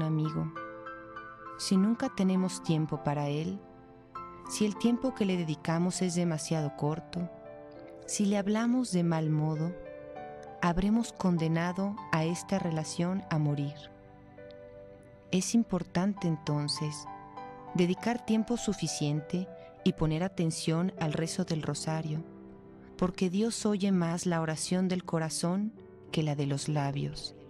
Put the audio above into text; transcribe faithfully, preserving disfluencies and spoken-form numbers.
amigo, si nunca tenemos tiempo para él, si el tiempo que le dedicamos es demasiado corto, si le hablamos de mal modo, habremos condenado a esta relación a morir. Es importante entonces dedicar tiempo suficiente y poner atención al rezo del rosario, porque Dios oye más la oración del corazón que la de los labios.